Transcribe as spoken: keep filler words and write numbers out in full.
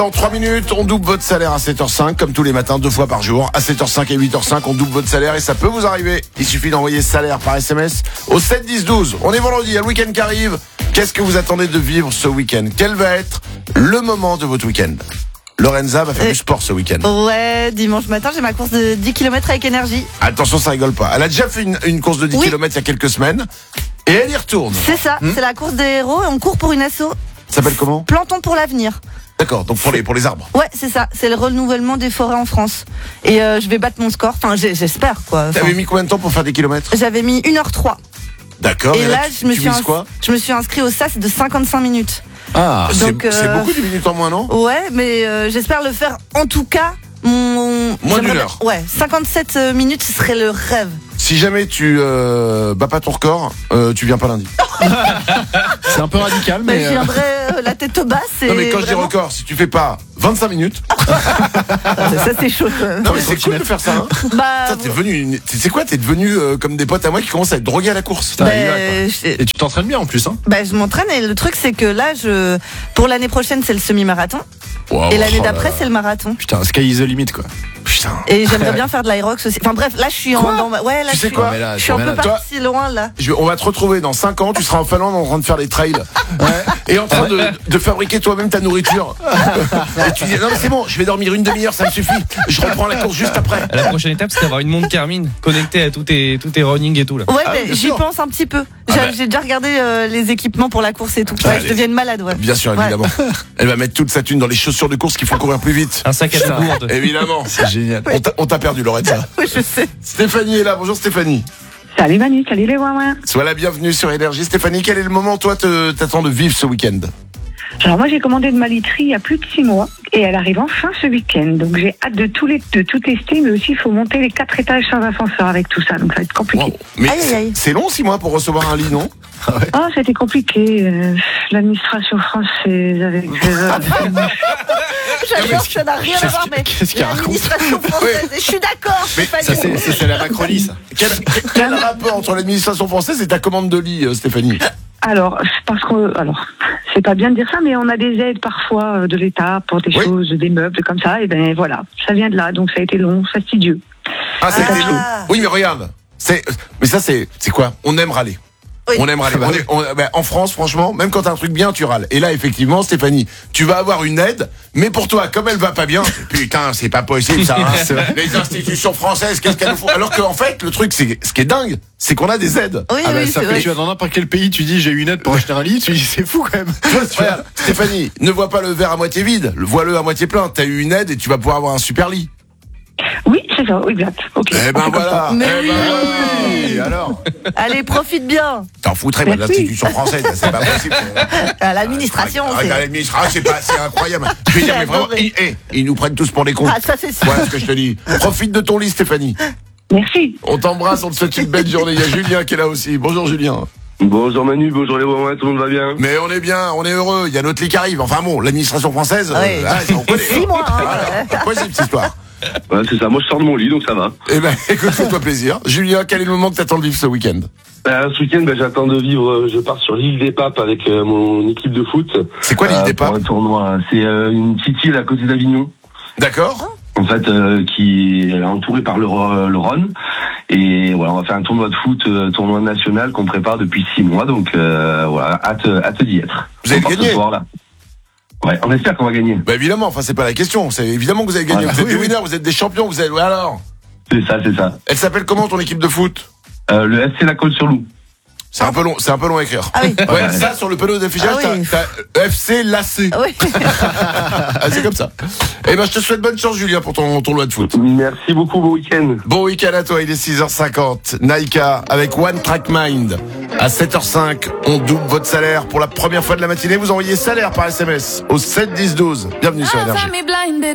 Dans trois minutes, on double votre salaire à sept heures cinq, comme tous les matins, deux fois par jour. À sept heures cinq et huit heures cinq, on double votre salaire et ça peut vous arriver. Il suffit d'envoyer salaire par S M S au sept dix douze. On est vendredi, il y a le week-end qui arrive. Qu'est-ce que vous attendez de vivre ce week-end? Quel va être le moment de votre week-end? Lorenza va faire euh, du sport ce week-end. Ouais, dimanche matin, j'ai ma course de dix kilomètres avec énergie. Attention, ça rigole pas. Elle a déjà fait une, une course de dix oui. kilomètres il y a quelques semaines. Et elle y retourne. C'est ça, hmm. c'est la course des héros et on court pour une asso. Ça s'appelle comment? Plantons pour l'avenir. D'accord, donc pour les, pour les arbres. Ouais, c'est ça, c'est le renouvellement des forêts en France. Et euh, je vais battre mon score, enfin j'espère quoi. Enfin, t'avais mis combien de temps pour faire des kilomètres? J'avais mis une heure trois. D'accord, et, et là, là je, me tu suis ins... quoi je me suis inscrit au S A S de cinquante-cinq minutes. Ah, donc, c'est, euh... c'est beaucoup de minutes en moins, non? Ouais, mais euh, j'espère le faire en tout cas. Mon... Moins d'une heure. Ouais, cinquante-sept minutes, ce serait le rêve. Si jamais tu euh, bats pas ton record, euh, tu viens pas lundi. C'est un peu radical, mais. mais je viendrai euh, la tête basse. Et non, mais quand vraiment... je dis record, si tu fais pas vingt-cinq minutes. Ça, c'est chaud. Non, mais c'est cool de faire ça. Hein. Bah, ça, t'es devenu. Une... C'est quoi? T'es devenu euh, comme des potes à moi qui commencent à être drogués à la course. Bah, je... Et tu t'entraînes bien en plus, hein? Bah, je m'entraîne et le truc, c'est que là, je. Pour l'année prochaine, c'est le semi-marathon. Wow, et l'année oh d'après, là. c'est le marathon. Putain, sky is the limit, quoi. Putain. Et j'aimerais bien faire de l'Aerox aussi. Enfin bref, là je suis quoi en. Dans... Ouais, là tu je sais suis, quoi je suis un peu parti loin là. Je, on va te retrouver dans cinq ans, tu seras en Finlande en train de faire les trails. Ouais. Et en train de, de fabriquer toi-même ta nourriture. Et tu dis non mais c'est bon, je vais dormir une demi-heure, ça me suffit. Je reprends la course juste après. La prochaine étape, c'est d'avoir une montre Garmin connectée à tous tes, tous tes running et tout là. Ouais, ah, mais j'y sûr. pense un petit peu. J'ai, ah, bah. j'ai déjà regardé euh, les équipements pour la course et tout. Ouais, je deviens une malade, ouais. Bien sûr, évidemment. Ouais. Elle va mettre toute sa thune dans les chaussures de course qui font courir plus vite. Un sac à dos gourde. Évidemment. C'est génial. On t'a, on t'a perdu, Lorenza. Oui, je sais. Stéphanie est là. Bonjour Stéphanie. Salut Manu, salut les Wawa. Sois la bienvenue sur Énergie. Stéphanie, quel est le moment, toi, te, t'attends de vivre ce week-end? Alors moi, j'ai commandé de ma literie il y a plus de six mois et elle arrive enfin ce week-end. Donc j'ai hâte de tout, les, de tout tester, mais aussi il faut monter les quatre étages sans ascenseur avec tout ça. Donc ça va être compliqué. Wow. Mais aïe, c'est, aïe. c'est long six mois pour recevoir un lit, non? Ah ouais. Oh, c'était compliqué. Euh, l'administration française avec... Euh, J'adore, ça n'a rien à voir, mais qu'est-ce qu'il raconte? L'administration française, je suis d'accord. Mais ça, c'est, c'est, c'est la Macronie, ça. Quel, quel, quel rapport entre l'administration française et ta commande de lit, euh, Stéphanie? Alors, parce que, alors, c'est pas bien de dire ça, mais on a des aides parfois euh, de l'État pour des oui. choses, des meubles comme ça, et ben voilà, ça vient de là, donc ça a été long, fastidieux. Ah, c'était long. Oui, mais regarde, c'est, mais ça c'est, c'est quoi? On aime râler. Oui. On aime râler. On est, on, ben, en France, franchement, même quand t'as un truc bien, tu râles. Et là, effectivement, Stéphanie, tu vas avoir une aide, mais pour toi, comme elle va pas bien, putain, c'est pas possible ça. Hein. Les institutions françaises, qu'est-ce qu'elles nous font? Alors qu'en fait, le truc, c'est ce qui est dingue, c'est qu'on a des aides. Oui, ah bah, oui, ça fait, tu vas dans n'importe quel pays, tu dis j'ai une aide pour acheter un lit, tu dis c'est fou quand même. Regarde, Stéphanie, ne vois pas le verre à moitié vide, vois-le à moitié plein. T'as eu une aide et tu vas pouvoir avoir un super lit. Oui, c'est ça, exact. Okay. Eh ben voilà. Mais eh ben oui. oui. Alors. Allez, profite bien. T'en foutrais pas de l'institution française, c'est pas possible. À l'administration, ah, c'est. À l'administration, c'est pas, c'est incroyable. Je veux dire, mais vraiment, ils, ils, ils nous prennent tous pour des cons. Ah, ça c'est sûr. Voilà ce que je te dis. Profite de ton lit, Stéphanie. Merci. On t'embrasse, on te souhaite une belle journée. Il y a Julien qui est là aussi. Bonjour Julien. Bonjour Manu, bonjour les Wawa, tout le monde va bien? Mais on est bien, on est heureux. Il y a notre lit qui arrive. Enfin bon, l'administration française, oui. euh, ah, on connaît. Six mois. Hein. Voilà, c'est possible cette histoire. Ouais, c'est ça, moi je sors de mon lit, donc ça va. Eh ben, écoute, fais-toi plaisir. Julien, quel est le moment que t'attends de vivre ce week-end? Ben, ce week-end, ben, j'attends de vivre, je pars sur l'île des Papes avec euh, mon équipe de foot. C'est quoi l'île euh, des Papes? Un tournoi, c'est euh, une petite île à côté d'Avignon. D'accord. En fait, euh, qui est entourée par le, le Rhône. Et voilà, on va faire un tournoi de foot, euh, tournoi national qu'on prépare depuis six mois. Donc euh, voilà, hâte, hâte d'y être. Vous avez gagné? Ouais, on espère qu'on va gagner. Bah évidemment, enfin c'est pas la question, c'est évidemment que vous avez gagné, voilà. Vous êtes Oui, des oui. winners, vous êtes des champions, vous êtes... Ouais, alors c'est ça, c'est ça. Elle s'appelle comment ton équipe de foot? euh, Le F C La Côte-sur-Loup. C'est un peu long, c'est un peu long à écrire. Ah oui. Ouais, ça sur le panneau d'affichage, ah oui. t'as, t'as F C Lacé. Ah oui. Ah, c'est comme ça. Eh ben je te souhaite bonne chance Julien pour ton tournoi de foot. Merci beaucoup, bon week-end. Bon week-end à toi, il est six heures cinquante. Naika avec One Track Mind. À sept heures cinq, on double votre salaire. Pour la première fois de la matinée, vous envoyez salaire par S M S au sept dix douze. Bienvenue sur Énergie.